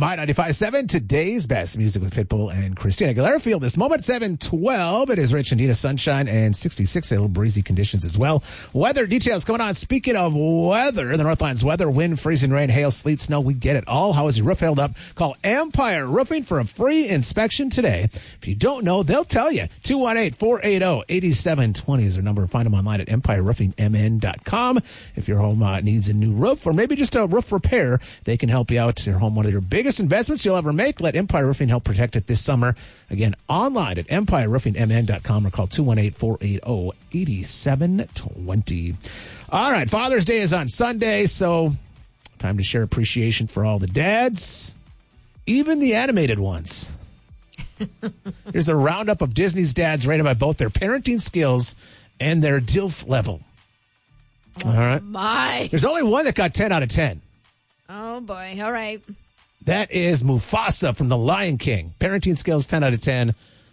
My 95.7, today's best music with Pitbull and Christina Aguilera. Feel this moment, 7:12. It is Rich and Dina, sunshine and 66, a little breezy conditions as well. Weather details coming on. Speaking of weather, the Northline's weather, wind, freezing rain, hail, sleet, snow, we get it all. How is your roof held up? Call Empire Roofing for a free inspection today. If you don't know, they'll tell you. 218-480-8720 is their number. Find them online at empireroofingmn.com. If your home needs a new roof or maybe just a roof repair, they can help you out. Your home, one of your biggest investments you'll ever make. Let Empire Roofing help protect it this summer. Again, online at empireroofingmn.com or call 218-480-8720. All right, Father's Day is on Sunday, so time to share appreciation for all the dads, even the animated ones. Here's a roundup of Disney's dads rated by both their parenting skills and their DILF level. All right. My. There's only one that got 10 out of 10. Oh, boy. All right. That is Mufasa from The Lion King. Parenting skills, 10 out of 10.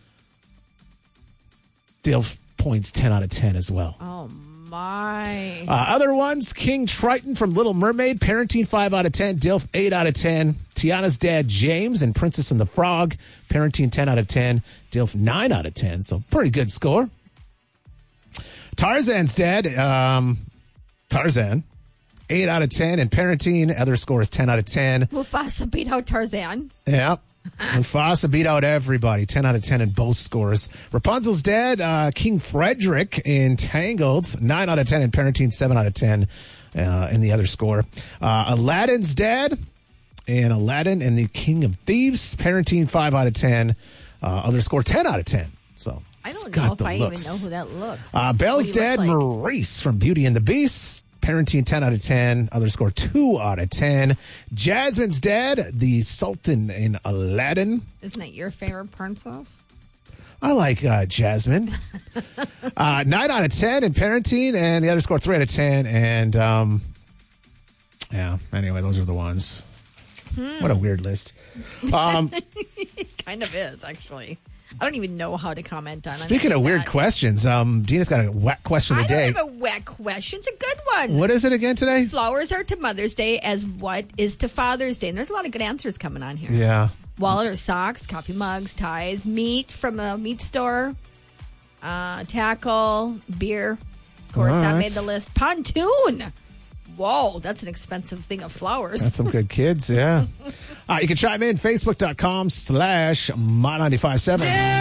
DILF points, 10 out of 10 as well. Oh, my. Other ones, King Triton from Little Mermaid. Parenting, 5 out of 10. DILF, 8 out of 10. Tiana's dad, James, and Princess and the Frog. Parenting, 10 out of 10. DILF, 9 out of 10. So pretty good score. Tarzan's dad, Tarzan, 8 out of 10. And parenting, other score is 10 out of 10. Mufasa beat out Tarzan. Yeah. Mufasa beat out everybody. 10 out of 10 in both scores. Rapunzel's dad, King Frederick in Tangled. 9 out of 10 in parenting. 7 out of 10 in the other score. Aladdin's dad in Aladdin and the King of Thieves. Parenting, 5 out of 10. Other score, 10 out of 10. So I don't know if I even know who that looks. Belle's dad, like? Maurice from Beauty and the Beast. Parenting, 10 out of 10. Other score, 2 out of 10. Jasmine's dad, the Sultan in Aladdin. Isn't that your favorite princess? I like Jasmine. 9 out of 10 in parenting, and the other score, 3 out of 10. And, yeah, anyway, those are the ones. What a weird list. It kind of is, actually. I don't even know how to comment on it. Speaking of weird questions, Dina's got a whack question of the day. I don't have a whack question. It's a good one. What is it again today? Flowers are to Mother's Day as what is to Father's Day. And there's a lot of good answers coming on here. Yeah. Wallet or socks, coffee mugs, ties, meat from a meat store, tackle, beer. Of course, that made the list. Pontoon. Whoa, that's an expensive thing of flowers. That's some good kids, yeah. You can chime in, facebook.com/My957.